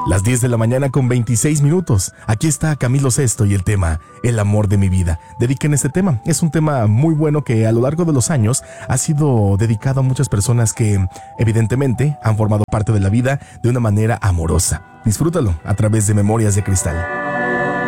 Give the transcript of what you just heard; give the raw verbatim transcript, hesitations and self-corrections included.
Las diez de la mañana con veintiséis minutos. Aquí está Camilo Sesto y el tema El amor de mi vida. Dediquen este tema. Es un tema muy bueno que a lo largo de los años ha sido dedicado a muchas personas que evidentemente han formado parte de la vida de una manera amorosa. Disfrútalo a través de Memorias de Cristal.